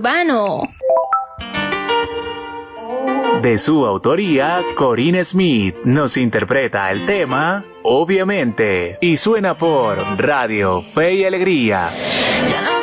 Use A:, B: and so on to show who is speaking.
A: urbano.
B: De su autoría, Corinne Smith nos interpreta el tema Obviamente y suena por Radio Fe y Alegría.
C: Ya no